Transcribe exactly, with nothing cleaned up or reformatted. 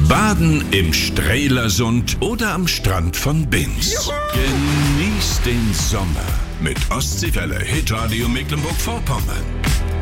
Baden im Strelasund oder am Strand von Binz. Genießt den Sommer mit Ostseewelle Hitradio Mecklenburg-Vorpommern.